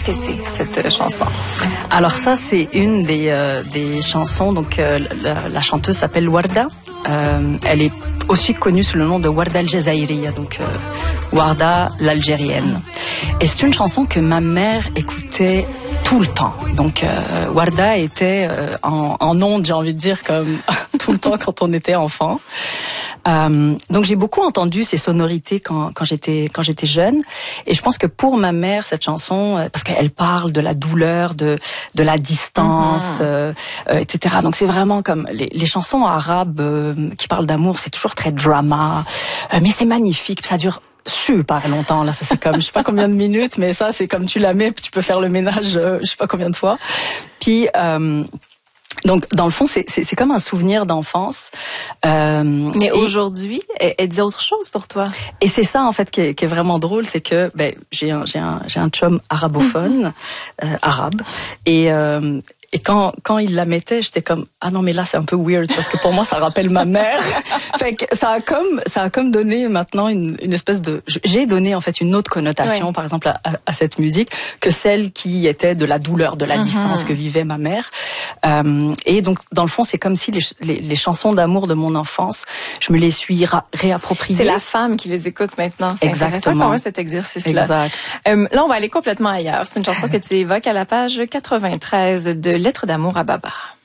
que c'est, cette chanson? Alors ça, c'est une des chansons. Donc la chanteuse s'appelle Warda. Elle est aussi connue sous le nom de Warda al-Jazairiya, donc Warda l'Algérienne. Et c'est une chanson que ma mère écoutait tout le temps. Donc Warda était en ondes, j'ai envie de dire, comme tout le temps quand on était enfant. Donc j'ai beaucoup entendu ces sonorités quand j'étais jeune, et je pense que pour ma mère cette chanson, parce qu'elle parle de la douleur, de la distance, etc. Donc c'est vraiment comme les chansons arabes qui parlent d'amour, c'est toujours très drama, mais c'est magnifique, ça dure super longtemps. Là, ça c'est comme je sais pas combien de minutes, mais ça c'est comme tu la mets, tu peux faire le ménage je sais pas combien de fois. Puis donc, dans le fond, c'est comme un souvenir d'enfance. Mais aujourd'hui, elle dit autre chose pour toi. Et c'est ça, en fait, qui est vraiment drôle, c'est que j'ai un chum arabophone, arabe, et quand il la mettait, j'étais comme ah non mais là c'est un peu weird parce que pour moi ça rappelle ma mère. Fait que ça a comme donné maintenant une espèce de j'ai donné en fait une autre connotation par exemple à cette musique que celle qui était de la douleur, de la distance que vivait ma mère. Et donc dans le fond c'est comme si les chansons d'amour de mon enfance, je me les suis réappropriées. C'est la femme qui les écoute maintenant. C'est exactement intéressant cet exercice-là. Exact. Là on va aller complètement ailleurs. C'est une chanson que tu évoques à la page 93 de Lettres d'amour à Baba.